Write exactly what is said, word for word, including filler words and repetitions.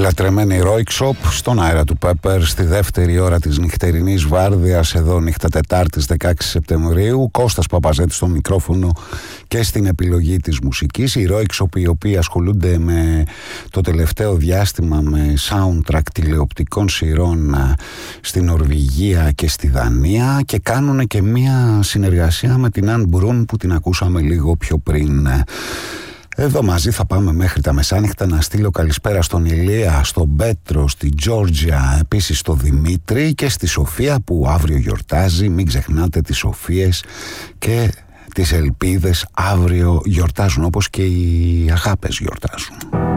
Λατρεμένη Ρόιξοπ στον αέρα του Πέπερ στη δεύτερη ώρα της νυχτερινής βάρδιας εδώ νύχτα Τετάρτης δεκαέξι Σεπτεμβρίου. Κώστας Παπαζέτης στο μικρόφωνο και στην επιλογή της μουσικής. Οι Ρόιξοπ, οι οποίοι ασχολούνται με το τελευταίο διάστημα με soundtrack τηλεοπτικών σειρών στην Νορβηγία και στη Δανία και κάνουν και μία συνεργασία με την Αν Μπρουν που την ακούσαμε λίγο πιο πριν. Εδώ μαζί θα πάμε μέχρι τα μεσάνυχτα. Να στείλω καλησπέρα στον Ηλία, στον Πέτρο, στην Τζόρτζια, επίσης στον Δημήτρη και στη Σοφία που αύριο γιορτάζει. Μην ξεχνάτε τις Σοφίες και τις Ελπίδες αύριο γιορτάζουν, όπως και οι Αγάπες γιορτάζουν.